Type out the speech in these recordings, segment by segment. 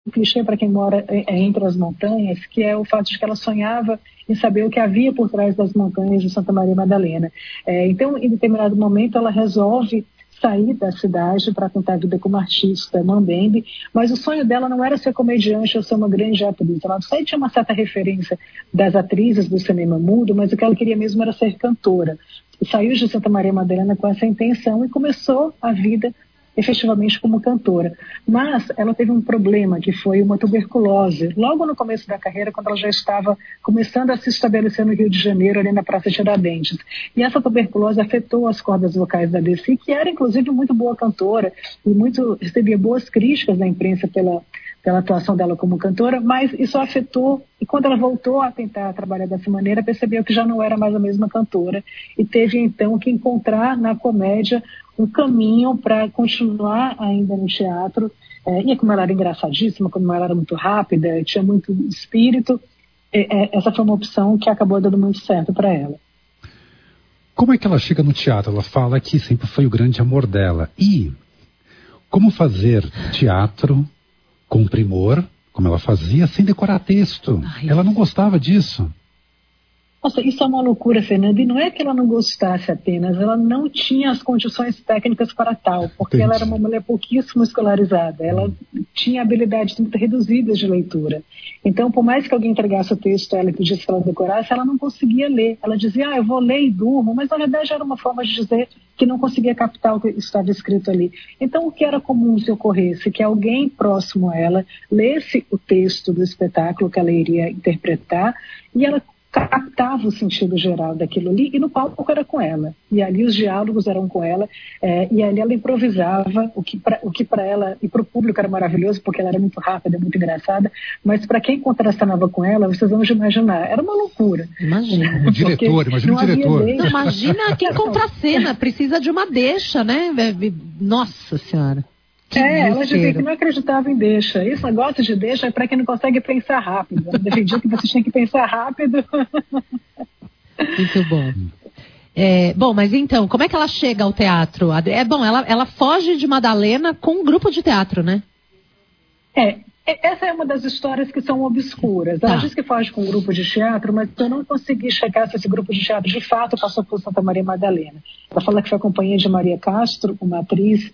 clichê para quem mora entre as montanhas, que é o fato de que ela sonhava em saber o que havia por trás das montanhas de Santa Maria Madalena. Então, em determinado momento, ela resolve sair da cidade para tentar a vida como artista mambembe, mas o sonho dela não era ser comediante ou ser uma grande atriz. Ela só tinha uma certa referência das atrizes do cinema mudo, mas o que ela queria mesmo era ser cantora. E saiu de Santa Maria Madalena com essa intenção e começou a vida efetivamente como cantora. Mas ela teve um problema, que foi uma tuberculose. Logo no começo da carreira, quando ela já estava começando a se estabelecer no Rio de Janeiro, ali na Praça Tiradentes. E essa tuberculose afetou as cordas vocais da Dercy, que era inclusive muito boa cantora e recebia boas críticas da imprensa pela atuação dela como cantora, mas isso afetou, e quando ela voltou a tentar trabalhar dessa maneira, percebeu que já não era mais a mesma cantora e teve então que encontrar na comédia um caminho para continuar ainda no teatro. E como ela era engraçadíssima, como ela era muito rápida, tinha muito espírito, essa foi uma opção que acabou dando muito certo para ela. Como é que ela chega no teatro? Ela fala que sempre foi o grande amor dela. E como fazer teatro com primor, como ela fazia, sem decorar texto? Ela não gostava disso. Nossa, isso é uma loucura, Fernanda, e não é que ela não gostasse apenas, ela não tinha as condições técnicas para tal, porque Ela era uma mulher pouquíssimo escolarizada, ela tinha habilidades muito reduzidas de leitura. Então, por mais que alguém entregasse o texto a ela e pedisse que ela decorasse, ela não conseguia ler. Ela dizia, eu vou ler e durmo, mas na verdade era uma forma de dizer que não conseguia captar o que estava escrito ali. Então, o que era comum se ocorresse? Que alguém próximo a ela lesse o texto do espetáculo que ela iria interpretar e ela captava o sentido geral daquilo ali, e no palco era com ela, e ali os diálogos eram com ela, e ali ela improvisava, o que para ela e para o público era maravilhoso, porque ela era muito rápida, muito engraçada, mas para quem contracenava com ela, vocês vão imaginar, era uma loucura. Imagina. O diretor, imagina o diretor. Não, imagina quem contracena, precisa de uma deixa, né? Nossa Senhora. Ela dizia que não acreditava em deixa. Esse negócio de deixa é para quem não consegue pensar rápido. Ela defendia que você tinha que pensar rápido. Muito bom. Bom, mas então, como é que ela chega ao teatro? Ela foge de Madalena com um grupo de teatro, né? Essa é uma das histórias que são obscuras. Ela diz que foge com um grupo de teatro, mas eu não consegui checar se esse grupo de teatro de fato passou por Santa Maria Madalena. Ela fala que foi a companhia de Maria Castro, uma atriz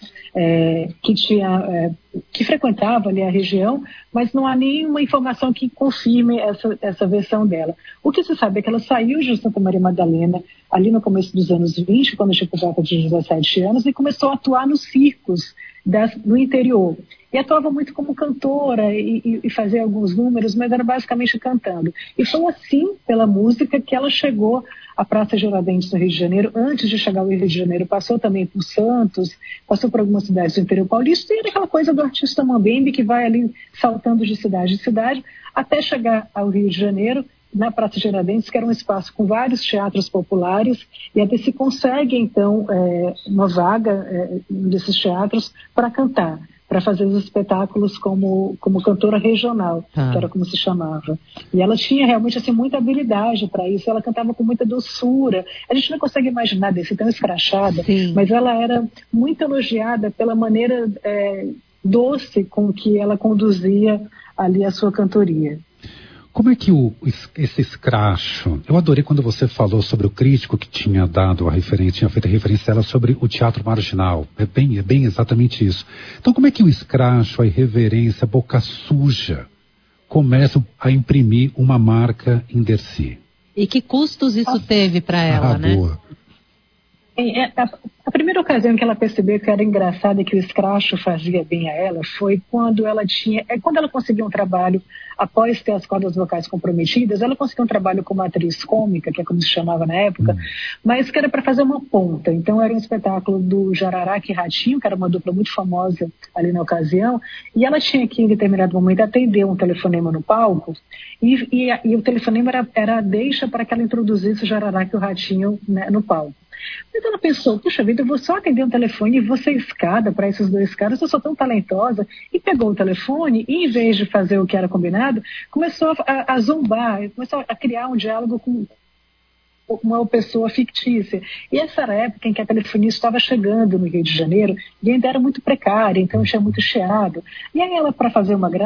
que frequentava ali a região, mas não há nenhuma informação que confirme essa versão dela. O que se sabe é que ela saiu de Santa Maria Madalena ali no começo dos anos 20, quando tinha por volta de 17 anos, e começou a atuar nos circos do interior. E atuava muito como cantora e fazia alguns números, mas era basicamente cantando. E foi assim, pela música, que ela chegou à Praça Tiradentes no Rio de Janeiro. Antes de chegar ao Rio de Janeiro, passou também por Santos, passou por algumas cidades do interior paulista, e era aquela coisa do artista mambembe que vai ali saltando de cidade em cidade, até chegar ao Rio de Janeiro, na Praça Tiradentes, que era um espaço com vários teatros populares, e até se consegue, então, uma vaga desses teatros para cantar, para fazer os espetáculos como cantora regional, que era como se chamava. E ela tinha realmente assim, muita habilidade para isso, ela cantava com muita doçura. A gente não consegue imaginar desse tão escrachada, mas ela era muito elogiada pela maneira doce com que ela conduzia ali a sua cantoria. Como é que esse escracho... Eu adorei quando você falou sobre o crítico que tinha dado a referência, tinha feito a referência a ela sobre o teatro marginal. É bem exatamente isso. Então, como é que o escracho, a irreverência, a boca suja começam a imprimir uma marca em Dercy? E que custos isso teve para ela, né? Boa. A primeira ocasião que ela percebeu que era engraçado e que o escracho fazia bem a ela foi quando ela conseguiu um trabalho, após ter as cordas vocais comprometidas, ela conseguiu um trabalho como atriz cômica, que é como se chamava na época, mas que era para fazer uma ponta. Então era um espetáculo do Jararaca e Ratinho, que era uma dupla muito famosa ali na ocasião, e ela tinha que, em determinado momento, atender um telefonema no palco, e o telefonema era a deixa para que ela introduzisse o Jararaca e o Ratinho, né, no palco. Mas ela pensou, puxa vida, eu vou só atender um telefone e vou ser escada para esses dois caras, eu sou tão talentosa. E pegou o telefone e, em vez de fazer o que era combinado, começou a zombar, começou a criar um diálogo com uma pessoa fictícia. E essa era a época em que a telefonia estava chegando no Rio de Janeiro e ainda era muito precária, então tinha muito chiado. E aí ela, para fazer uma graça,